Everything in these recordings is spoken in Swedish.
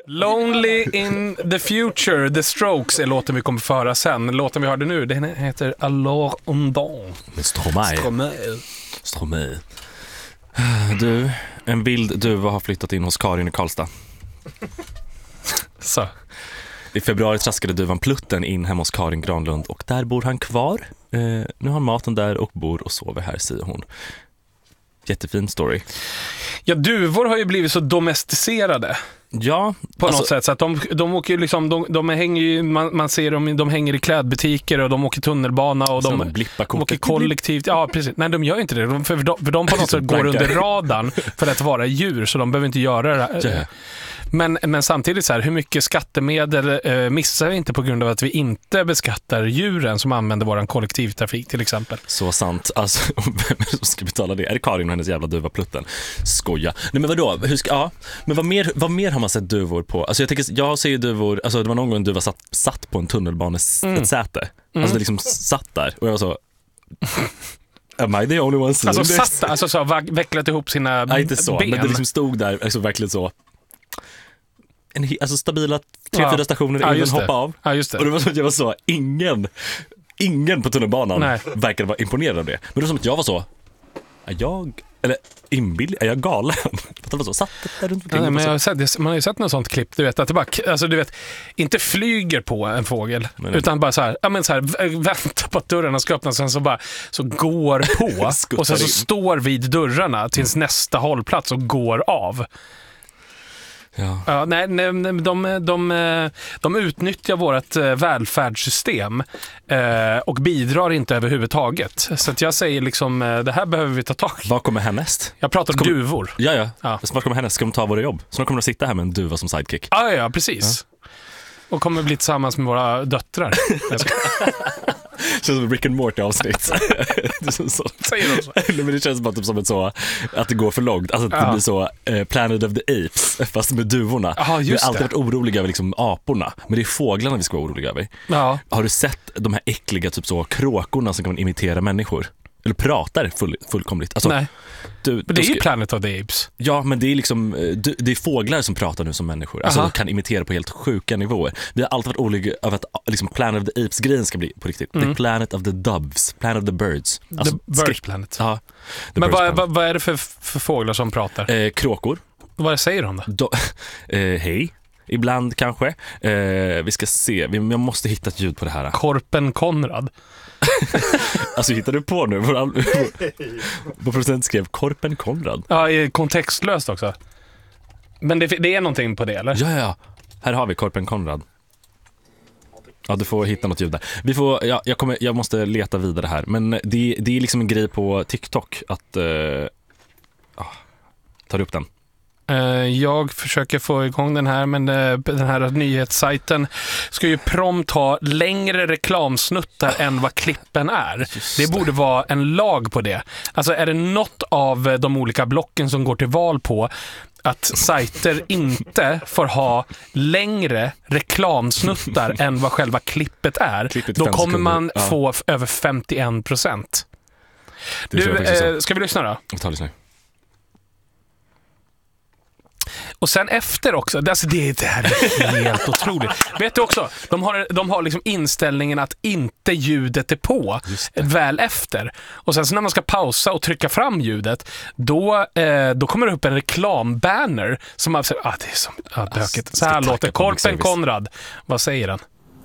Lonely in the Future, The Strokes är låten vi kommer föra sen. Låten vi hörde nu, den heter Alors on danse. Med Stromae. Du, en vild duva har flyttat in hos Karin i Karlstad. Så. I februari traskade duvan Plutten in hemma hos Karin Granlund och där bor han kvar. Nu har han maten där och bor och sover här, säger hon. Jättefin story. Ja, duvor har ju blivit så domesticerade. Ja, på något sätt, så att de åker liksom, de hänger ju, man ser dem, de hänger i klädbutiker och de åker tunnelbana och de åker kollektivt. Ja, precis. Nej, de gör inte det. För de på något sätt går under radarn för att vara djur, så de behöver inte göra det här. Yeah. Men samtidigt så här, hur mycket skattemedel missar vi inte på grund av att vi inte beskattar djuren som använder våran kollektivtrafik till exempel. Så sant. Alltså, vem är det som ska betala det? Är det Karin och hennes jävla duva Plutten? Skoja. Nej, men vadå? Men vad mer har man sett duvor på? Alltså jag ser ju duvor, alltså det var någon gång en duva satt på en tunnelbanesäte. Alltså det liksom satt där och jag var så... Am I the only one seeing alltså this? satt, alltså så vecklat ihop sina nej, inte så, ben. men det liksom stod där, alltså verkligen så. Alltså stabila 3-4 stationer innan hoppa av. Ja, just det. Och det var som att jag var så, ingen på tunnelbanan verkade vara imponerad av det. Men det var som att jag var så, är jag galen? Det var så, satt där runt omkring. Nej, men man har ju sett något sånt klipp, du vet, att det bara, alltså du vet, inte flyger på en fågel, utan bara så här, vänta på att dörrarna ska öppnas, sen så bara så går på och sen så står vid dörrarna tills nästa hållplats och går av. Ja, nej, de utnyttjar vårt välfärdssystem och bidrar inte överhuvudtaget. Så att jag säger liksom, det här behöver vi ta tag i. Vad kommer härnäst? Jag pratar om duvor. Ja. Vad kommer härnäst? Ska de ta våra jobb? Så de kommer att sitta här med en duva som sidekick? Ja, precis. Ja. Och kommer bli tillsammans med våra döttrar. Det känns som Rick and Morty avsnitt. Säger de så? Men det känns bara typ som ett så att det går för långt. Alltså att det blir så Planet of the Apes fast med duvorna. Vi har alltid varit oroliga över liksom aporna, men det är fåglarna vi ska vara oroliga över. Ja. Har du sett de här äckliga typ så kråkorna som kan imitera människor? Eller pratar fullkomligt. Alltså, nej. Men det är ju Planet of the Apes. Ja, men det är liksom det är fåglar som pratar nu som människor. Alltså kan imitera på helt sjuka nivåer. Vi har alltid varit oroliga över att liksom Planet of the Apes-grejen ska bli på riktigt. The Planet of the Doves, Planet of the Birds. Alltså, the Birds Planet. Ja. Men vad är det för fåglar som pratar? Kråkor. Vad säger de då? Hej. Ibland kanske. Vi ska se. Jag måste hitta ett ljud på det här. Korpen Konrad. Alltså hittar du på nu? Vår producent skrev Korpen Konrad. Ja, kontextlöst också. Men det är någonting på det, eller? Ja. Här har vi Korpen Konrad. Ja, du får hitta något ljud där. Jag måste leta vidare här. Men det är liksom en grej på TikTok att... tar upp den. Jag försöker få igång den här, men den här nyhetssajten ska ju prompt ha längre reklamsnuttar än vad klippen är. Det borde vara en lag på det. Alltså är det något av de olika blocken som går till val på att sajter inte får ha längre reklamsnuttar än vad själva klippet är, då kommer man få över 51%. Ska vi lyssna då? Vi tar lyssna. Och sen efter också, alltså det här är helt otroligt. Vet du också, de har liksom inställningen att inte ljudet är på väl efter. Och sen så när man ska pausa och trycka fram ljudet, då kommer det upp en reklambanner som det är så bökigt. Så här låter Korpen Konrad. Vad säger han?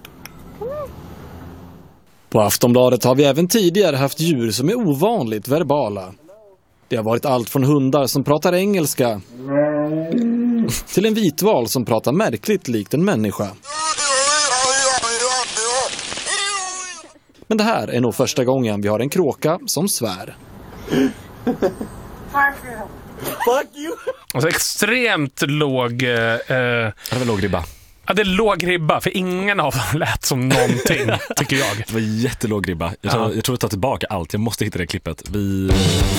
På Aftonbladet har vi även tidigare haft djur som är ovanligt verbala. Det har varit allt från hundar som pratar engelska till en vitval som pratar märkligt likt en människa. Men det här är nog första gången vi har en kråka som svär. Fuck you. Alltså extremt låg... Det var låg ribba. Ja, det är låg ribba, för ingen av dem lät som någonting, tycker jag. Det var jättelåg ribba. Jag tror att ta tillbaka allt. Jag måste hitta det klippet.